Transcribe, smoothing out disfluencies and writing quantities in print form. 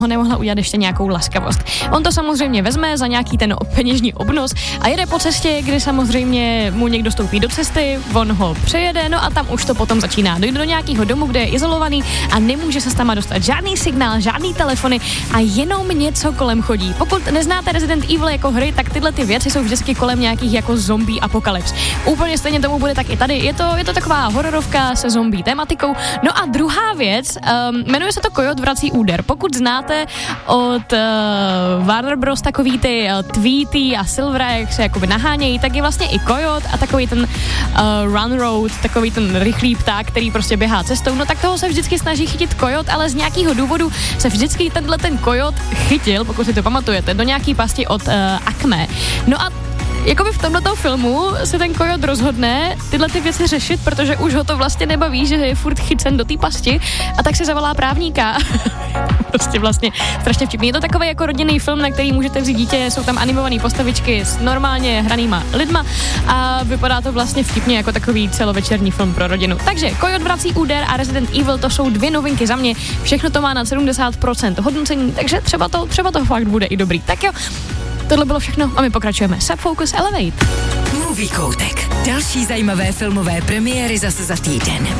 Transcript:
ho nemohla udělat ještě nějakou laskavost. On to samozřejmě vezme za nějaký ten peněžní obnos a jede po cestě, kdy samozřejmě mu někdo stoupí do cesty, on ho přejede, no a tam už to potom začíná. Dojde do nějakého domu, kde je izolovaný a nemůže se tam dostat žádný signál, žádný telefony a jenom něco kolem chodí. Pokud neznáte Resident Evil jako hry, tak tyhle ty věci jsou vždycky kolem nějakých jako zombie apokalyps. Úplně stejně tomu bude tak i tady. Je to taková hororovka se zombie tematikou. No a druhá věc, jmenuje se to Coyote vrací úder. Pokud znáte od Warner Bros. Takový ty Tweety a Silvera, jak se jakoby nahánějí, tak je vlastně i Coyote a takový ten Run Road, takový ten rychlý pták, který prostě běhá cestou, no tak toho se vždycky snaží chytit Coyote, ale z nějakého důvodu se vždycky ten Coyote chytil, pokud si to pamatujete, do nějaký pasti od Acme. No a jakoby v tomto filmu se ten Coyote rozhodne tyhle ty věci řešit, protože už ho to vlastně nebaví, že je furt chycen do té pasti a tak si zavolá právníka. Prostě vlastně strašně vtipný. Je to takový jako rodinný film, na který můžete vzít dítě, jsou tam animované postavičky s normálně hranýma lidma a vypadá to vlastně vtipně jako takový celovečerní film pro rodinu. Takže Coyote vrací úder a Resident Evil, to jsou 2 novinky za mě. Všechno to má na 70% hodnocení, takže třeba to fakt bude i dobrý. Tak jo, tohle bylo všechno a my pokračujeme. Subfocus Elevate. Movie Koutek. Další zajímavé filmové premiéry zase za týden.